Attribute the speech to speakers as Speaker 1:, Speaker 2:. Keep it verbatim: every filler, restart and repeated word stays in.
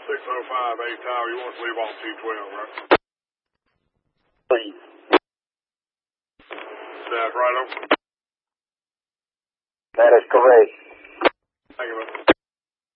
Speaker 1: six oh five A Tower. You want to leave on T twelve, right?
Speaker 2: Please.
Speaker 1: Staff right over.
Speaker 2: That is correct.
Speaker 1: Thank you, man.